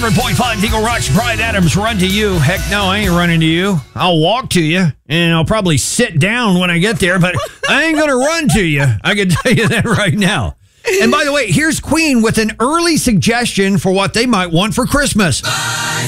100.5 Eagle Rocks, Bryan Adams, run to you. Heck no, I ain't running to you. I'll walk to you, and I'll probably sit down when I get there, but I ain't going to run to you. I can tell you that right now. And by the way, here's Queen with an early suggestion for what they might want for Christmas.